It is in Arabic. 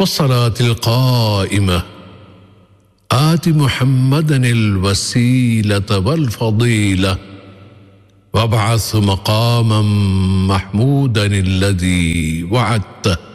والصلاة القائمة آت محمدا الوسيلة والفضيلة وابعث مقاما محمودا الذي وعدته.